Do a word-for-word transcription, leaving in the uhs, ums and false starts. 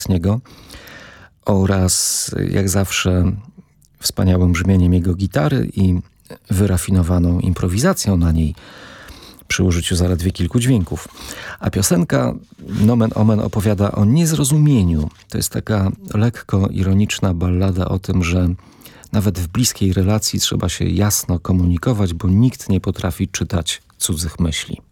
niego oraz jak zawsze wspaniałym brzmieniem jego gitary i wyrafinowaną improwizacją na niej przy użyciu zaledwie kilku dźwięków. A piosenka nomen omen opowiada o niezrozumieniu. To jest taka lekko ironiczna ballada o tym, że nawet w bliskiej relacji trzeba się jasno komunikować, bo nikt nie potrafi czytać cudzych myśli.